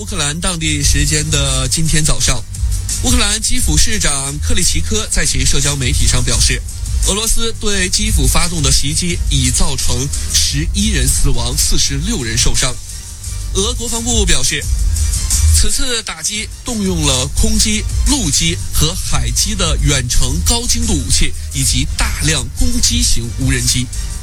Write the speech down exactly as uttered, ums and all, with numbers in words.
乌克兰当地时间的今天早上，乌克兰基辅市长克里奇科在其社交媒体上表示，俄罗斯对基辅发动的袭击已造成十一人死亡，四十六人受伤。俄国防部表示，此次打击动用了空击、陆基和海基的远程高精度武器，以及大量攻击型无人机。